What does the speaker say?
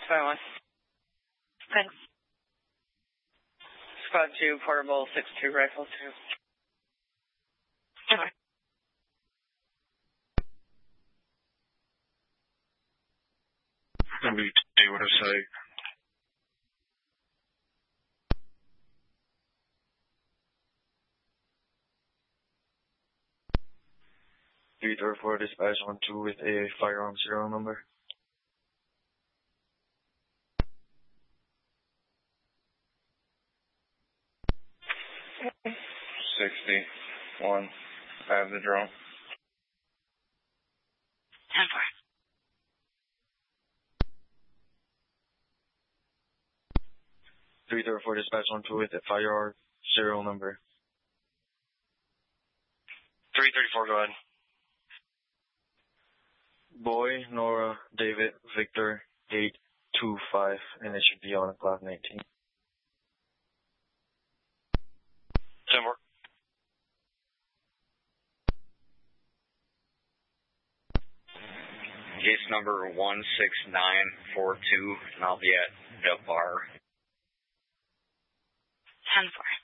651. Thanks. Squad 2, portable 6.2 rifle 2. Over. WT, what I say? Victor for dispatch 1-2 with a firearm serial number. $61. I have the drone. 10-4. Victor for dispatch 1-2 with a firearm serial number. 334, go ahead. Boy, Nora, David, Victor, 825, and it should be on clock 19. 10-4. Case number 16942, and I'll be at the bar. 10-4.